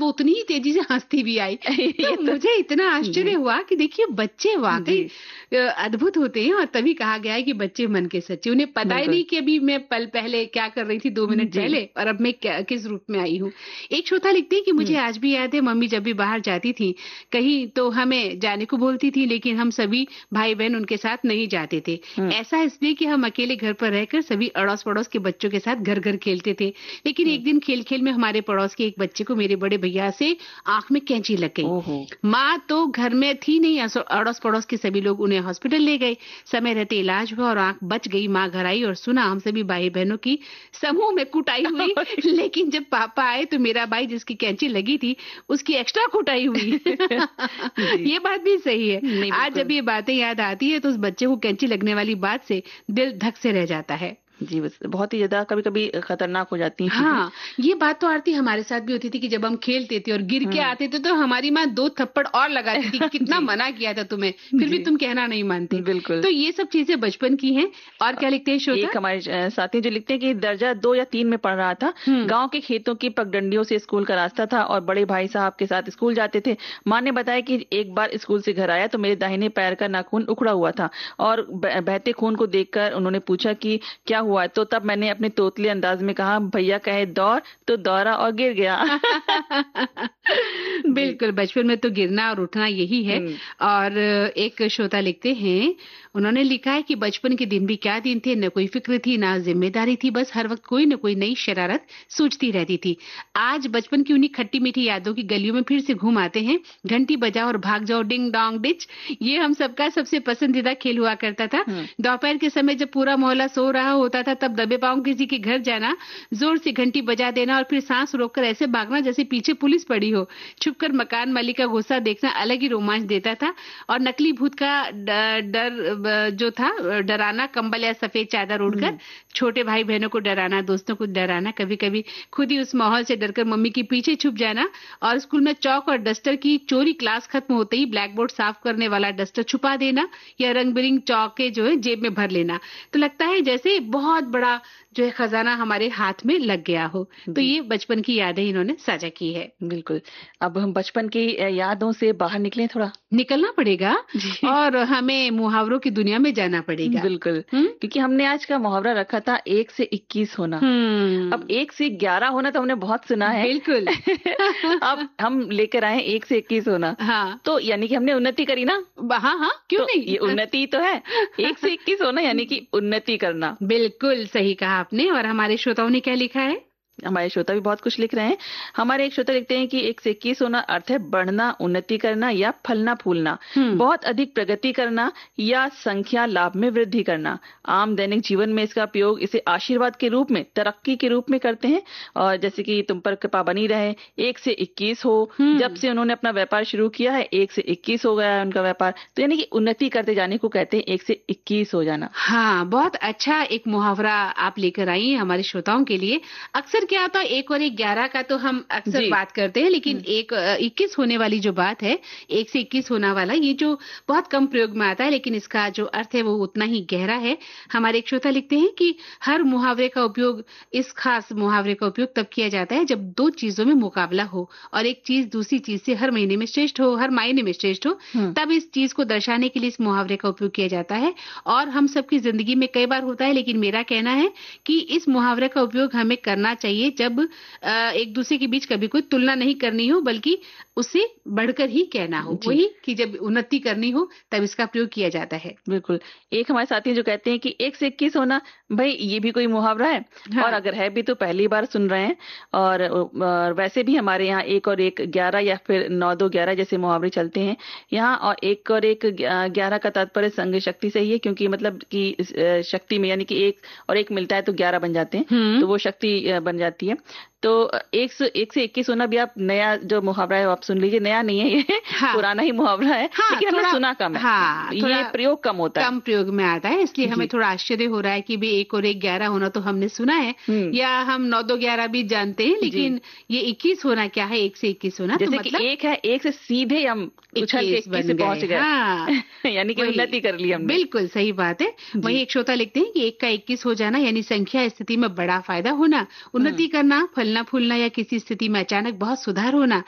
उतनी ही तेजी से हंसती भी आई। तो मुझे इतना आश्चर्य हुआ कि देखिए बच्चे वाकई अद्भुत होते हैं, और तभी कहा गया है कि बच्चे मन के सच्चे। उन्हें पता ही नहीं कि अभी मैं पल पहले क्या कर रही थी 2 मिनट पहले, और अब मैं किस रूप में आई हूँ। एक श्रोता लिखते हैं कि मुझे आज भी याद है, मम्मी जब भी बाहर जाती थी कहीं तो हमें जाने को बोलती थी, लेकिन हम सभी भाई बहन उनके साथ नहीं जाते थे। ऐसा इसलिए कि हम अकेले घर पर रहकर सभी अड़ोस पड़ोस के बच्चों के साथ घर घर खेलते थे। लेकिन एक दिन खेल खेल में हमारे पड़ोस के एक बच्चे को मेरे बड़े भैया से आंख में कैंची लग गई। माँ तो घर में थी नहीं, अड़ोस पड़ोस के सभी लोग उन्हें हॉस्पिटल ले गए। समय रहते इलाज हुआ और आंख बच गई। माँ घर आई और सुना हम सभी भाई बहनों की समूह में कुटाई हुई। लेकिन जब पापा आए तो मेरा भाई जिसकी कैंची लगी थी उसकी एक्स्ट्रा कुटाई हुई। ये बात भी सही है। आज जब ये बातें याद आती है तो उस बच्चे को कैंची लगने वाली बात से दिल धक से रह जाता है। जी, बस बहुत ही ज्यादा कभी कभी खतरनाक हो जाती है। हाँ, ये बात तो आरती हमारे साथ भी होती थी कि जब हम खेलते थे और गिर के आते थे तो हमारी माँ 2 थप्पड़ और लगाती थी, कितना मना किया था तुम्हें, फिर भी तुम कहना नहीं मानते। बिल्कुल। तो ये सब चीजें बचपन की हैं। और क्या लिखते हैं श्रोता? एक हमारे साथी जो लिखते हैं कि दर्जा 2 या 3 में पढ़ रहा था, गांव के खेतों की पगडंडियों से स्कूल का रास्ता था और बड़े भाई साहब के साथ स्कूल जाते थे। माँ ने बताया कि एक बार स्कूल से घर आया तो मेरे दाहिने पैर का नाखून उखड़ा हुआ था और बहते खून को देखकर उन्होंने पूछा कि क्या हुआ, तो तब मैंने अपने तोतले अंदाज में कहा, भैया कहे दौड़, तो दौड़ा और गिर गया। बिल्कुल, बचपन में तो गिरना और उठना यही है। और एक श्रोता लिखते हैं, उन्होंने लिखा है कि बचपन के दिन भी क्या दिन थे, न कोई फिक्र थी ना जिम्मेदारी थी, बस हर वक्त कोई न कोई नई शरारत सूझती रहती थी। आज बचपन की उन्हीं खट्टी मीठी यादों की गलियों में फिर से घूम आते हैं। घंटी बजाओ और भाग जाओ, डिंग डोंग डिच, ये हम सबका सबसे पसंदीदा खेल हुआ करता था। दोपहर के समय जब पूरा मोहल्ला सो रहा होता था तब दबे पांव किसी के घर जाना, जोर से घंटी बजा देना और फिर सांस रोककर ऐसे भागना जैसे पीछे पुलिस पड़ी हो। छुपकर मकान मालिक का गुस्सा देखना अलग ही रोमांच देता था। और नकली भूत का डर जो था, डराना, कंबल या सफेद चादर ओढ़कर छोटे भाई बहनों को डराना, दोस्तों को डराना, कभी कभी खुद ही उस माहौल से डरकर मम्मी के पीछे छुप जाना। और स्कूल में चौक और डस्टर की चोरी, क्लास खत्म होते ही ब्लैक बोर्ड साफ करने वाला डस्टर छुपा देना या रंग बिरंग चौके जो है जेब में भर लेना। तो लगता है जैसे बहुत बड़ा जो है खजाना हमारे हाथ में लग गया हो। तो ये बचपन की यादें इन्होंने साझा की है। बिल्कुल। अब हम बचपन की यादों से बाहर निकलें, थोड़ा निकलना पड़ेगा और हमें मुहावरों की दुनिया में जाना पड़ेगा। बिल्कुल। क्योंकि हमने आज का मुहावरा रखा था 1 से 21 होना। अब 1 से 11 होना तो हमने बहुत सुना है। बिल्कुल। अब हम लेकर आए 1 से 21 होना। हाँ, तो यानी कि हमने उन्नति करी ना। हाँ हाँ, क्यों तो नहीं, ये उन्नति तो है। 1 से 21 होना यानी कि उन्नति करना। बिल्कुल सही कहा आपने। और हमारे श्रोताओं ने क्या लिखा है? हमारे श्रोता भी बहुत कुछ लिख रहे हैं। हमारे एक श्रोता लिखते हैं कि 1 से 21 होना अर्थ है बढ़ना, उन्नति करना या फलना फूलना, बहुत अधिक प्रगति करना या संख्या लाभ में वृद्धि करना। आम दैनिक जीवन में इसका प्रयोग इसे आशीर्वाद के रूप में, तरक्की के रूप में करते हैं। और जैसे कि तुम पर कृपा बनी रहे, 1 से 21 हो। जब से उन्होंने अपना व्यापार शुरू किया है 1 से 21 हो गया है उनका व्यापार। तो यानी कि उन्नति करते जाने को कहते हैं 1 से 21 हो जाना। हाँ, बहुत अच्छा एक मुहावरा आप लेकर आई हैं हमारे श्रोताओं के लिए। अक्सर क्या होता है 1 और 1 11 का तो हम अक्सर बात करते हैं, लेकिन 1 21 होने वाली जो बात है, 1 से 21 होना वाला, ये जो बहुत कम प्रयोग में आता है, लेकिन इसका जो अर्थ है वो उतना ही गहरा है। हमारे एक श्रोता लिखते हैं कि हर मुहावरे का उपयोग, इस खास मुहावरे का उपयोग तब किया जाता है जब 2 चीजों में मुकाबला हो और एक चीज दूसरी चीज से हर महीने में श्रेष्ठ हो, हर मायने में श्रेष्ठ हो, तब इस चीज को दर्शाने के लिए इस मुहावरे का उपयोग किया जाता है। और हम सबकी जिंदगी में कई बार होता है, लेकिन मेरा कहना है कि इस मुहावरे का उपयोग हमें करना चाहिए जब एक दूसरे के बीच कभी कोई तुलना नहीं करनी हो, बल्कि उससे बढ़कर ही कहना हो। वही कि जब उन्नति करनी हो तब इसका प्रयोग किया जाता है। बिल्कुल। एक हमारे साथी जो कहते हैं कि 1 से 21 होना, भाई ये भी कोई मुहावरा है? हाँ। और अगर है भी तो पहली बार सुन रहे हैं। और वैसे भी हमारे यहाँ 1 और 1 11 या फिर 9 2 11 जैसे मुहावरे चलते हैं यहाँ। और 1 और 1 11 का तात्पर्य संग शक्ति से ही है, क्योंकि मतलब कि शक्ति में यानी कि 1 और 1 मिलता है तो 11 बन जाते हैं, तो वो शक्ति बन जाती है। तो 1 से 21 होना भी आप नया जो मुहावरा है आप सुन लीजिए, नया नहीं है ये। हाँ। पुराना ही मुहावरा है। हाँ, लेकिन हमने सुना कम है। हाँ, ये प्रयोग कम होता है, कम प्रयोग में आता है, इसलिए हमें थोड़ा आश्चर्य हो रहा है कि भी 1 और 1 11 होना तो हमने सुना है, या हम 9 2 11 भी जानते हैं, लेकिन ये 21 होना क्या है, 1 से 21 होना जैसे तो मतलब 1 है, 1 से सीधे हम उछल के 21 से पहुंच गए। हाँ। यानी कि उन्नति कर ली हमने। बिल्कुल सही बात है। वही एक श्रोता लिखते हैं कि 1 का 21 हो जाना यानी संख्या स्थिति में बड़ा फायदा होना, उन्नति करना, फलना फूलना या किसी स्थिति में अचानक बहुत सुधार होना,